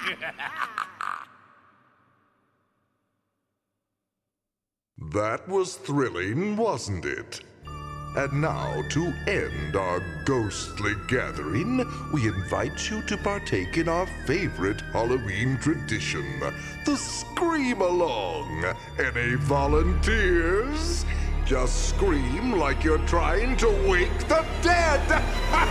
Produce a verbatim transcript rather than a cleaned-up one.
That was thrilling, wasn't it? And now, to end our ghostly gathering, we invite you to partake in our favorite Halloween tradition, the Scream Along. Any volunteers? Just scream like you're trying to wake the dead!